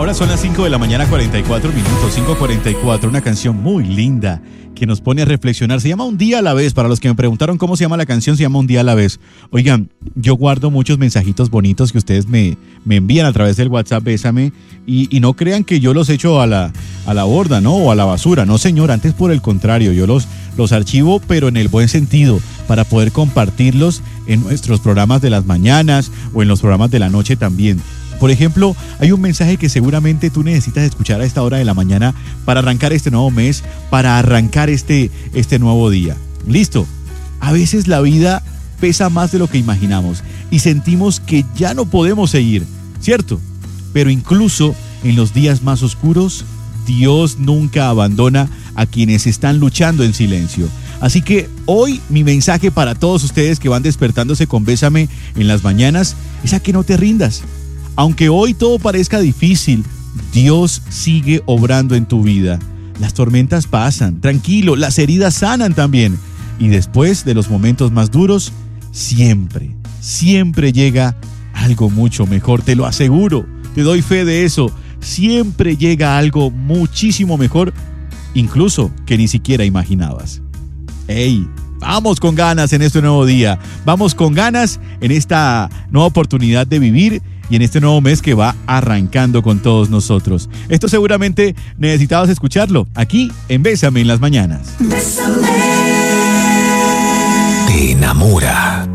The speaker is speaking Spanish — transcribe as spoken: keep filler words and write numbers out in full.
Ahora son las cinco de la mañana, cuarenta y cuatro minutos, cinco cuarenta y cuatro, una canción muy linda que nos pone a reflexionar. Se llama Un día a la vez. Para los que me preguntaron cómo se llama la canción, se llama Un día a la vez. Oigan, yo guardo muchos mensajitos bonitos que ustedes me, me envían a través del WhatsApp Bésame y, y no crean que yo los echo a la, a la borda, ¿no? O a la basura. No, señor, antes por el contrario, yo los, los archivo, pero en el buen sentido, para poder compartirlos en nuestros programas de las mañanas o en los programas de la noche también. Por ejemplo, hay un mensaje que seguramente tú necesitas escuchar a esta hora de la mañana para arrancar este nuevo mes, para arrancar este, este nuevo día. ¿Listo? A veces la vida pesa más de lo que imaginamos y sentimos que ya no podemos seguir, ¿cierto? Pero incluso en los días más oscuros, Dios nunca abandona a quienes están luchando en silencio. Así que hoy mi mensaje para todos ustedes que van despertándose con Bésame en las mañanas es a que no te rindas. Aunque hoy todo parezca difícil, Dios sigue obrando en tu vida. Las tormentas pasan, tranquilo, las heridas sanan también. Y después de los momentos más duros, siempre, siempre llega algo mucho mejor, te lo aseguro, te doy fe de eso. Siempre llega algo muchísimo mejor, incluso que ni siquiera imaginabas. ¡Ey! Vamos con ganas en este nuevo día, vamos con ganas en esta nueva oportunidad de vivir y en este nuevo mes que va arrancando con todos nosotros. Esto seguramente necesitabas escucharlo aquí en Bésame en las mañanas. Bésame. Te enamora.